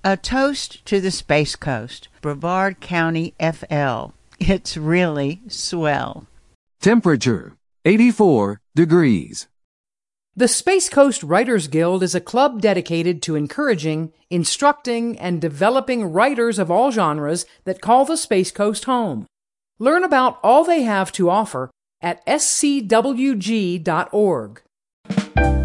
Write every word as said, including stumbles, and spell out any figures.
A toast to the Space Coast, Brevard County, F L. It's really swell. Temperature, eighty-four degrees. The Space Coast Writers Guild is a club dedicated to encouraging, instructing, and developing writers of all genres that call the Space Coast home. Learn about all they have to offer at s c w g dot org.